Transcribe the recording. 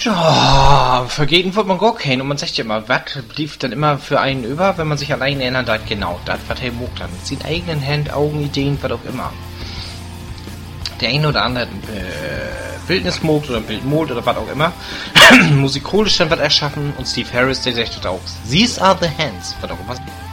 Ja, vergehen wird man gar keinen. Und man sagt ja immer, was lief dann immer für einen über, wenn man sich an einen erinnert hat? Genau, das, was er mogt dann. Mit seinen eigenen Händen, Augen, Ideen, was auch immer. Der eine oder andere hat Bildnis mogt oder ein Bild mold oder was auch immer. Musikalisch dann was erschaffen und Steve Harris, der sagt auch, these are the hands, was auch immer.